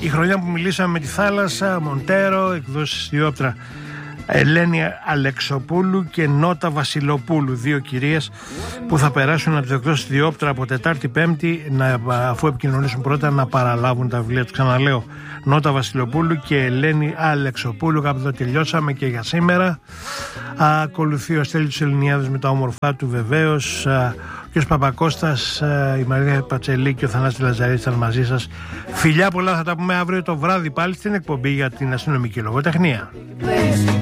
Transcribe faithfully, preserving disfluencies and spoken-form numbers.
Η χρονιά που μιλήσαμε με τη θάλασσα, Μοντέρο, εκδόσεις Διόπτρα, Ελένη Αλεξοπούλου και Νότα Βασιλοπούλου, δύο κυρίες που θα περάσουν από τις εκδόσεις Διόπτρα από Τετάρτη Πέμπτη, να, αφού επικοινωνήσουν πρώτα, να παραλάβουν τα βιβλία τους. Ξαναλέω, Νότα Βασιλοπούλου και Ελένη Αλεξοπούλου. Κάπου εδώ τελειώσαμε και για σήμερα. Ακολουθεί ο Στέλιος Ελληνιάδης με τα όμορφά του βεβαίως, ο κ. Παπακώστας, η Μαρία Πατσελή και ο Θανάσης Λαζαρής ήταν μαζί σας. Φιλιά πολλά, θα τα πούμε αύριο το βράδυ πάλι στην εκπομπή για την αστυνομική λογοτεχνία.